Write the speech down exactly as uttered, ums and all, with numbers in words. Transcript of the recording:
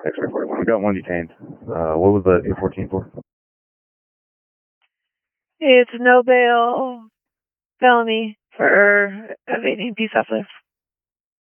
X-ray forty-one. We got one detained. Uh, what was the eight fourteen for? It's no bail felony for evading peace officer.